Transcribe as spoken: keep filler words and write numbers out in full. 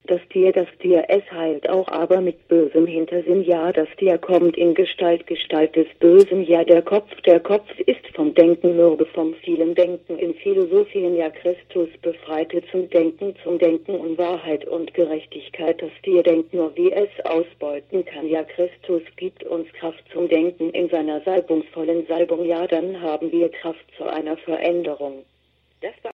Das Tier, das Tier, es heilt auch, aber mit bösem Hintersinn. Ja, das Tier kommt in Gestalt, Gestalt des Bösen. Ja, der Kopf, der Kopf ist vom Denken mürbe, vom vielen Denken in Philosophien. Ja, Christus befreite zum Denken, zum Denken und Wahrheit und Gerechtigkeit. Das Tier denkt nur, wie es ausbeuten kann. Ja, Christus gibt uns Kraft zum Denken in seiner salbungsvollen Salbung. Ja, dann haben wir Kraft zu einer Veränderung. Das war